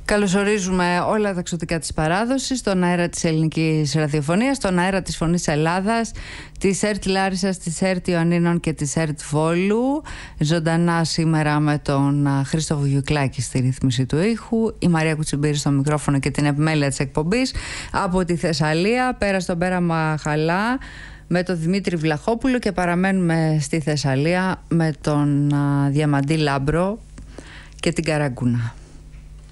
Καλωσορίζουμε όλα τα εξωτικά της παράδοσης στον αέρα της ελληνικής ραδιοφωνίας, στον αέρα της Φωνής Ελλάδας, της ΕΡΤ Λάρισσας, της ΕΡΤ Ιωαννίνων και της ΕΡΤ Βόλου. Ζωντανά σήμερα με τον Χρήστο Βουγιουκλάκη στη ρύθμιση του ήχου, η Μαρία Κουτσιμπήρη στο μικρόφωνο και την επιμέλεια της εκπομπής από τη Θεσσαλία, πέρα στον πέραμα Χαλά με τον Δημήτρη Βλαχόπουλο, και παραμένουμε στη Θεσσαλία με τον Διαμαντή Λάμπρο και την Καραγκούνα.